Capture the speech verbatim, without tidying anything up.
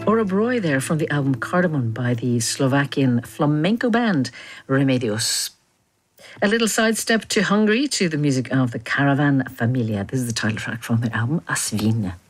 Orobroy there from the album Cardamom by the Slovakian flamenco band Remedios. A little sidestep to Hungary to the music of the Caravan Familia. This is the title track from their album Asvin.